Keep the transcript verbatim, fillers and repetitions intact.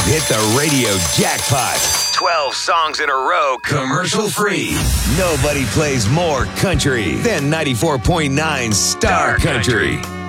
You've hit the radio jackpot. twelve songs in a row, commercial free. Nobody plays more country than ninety-four point nine Star Country.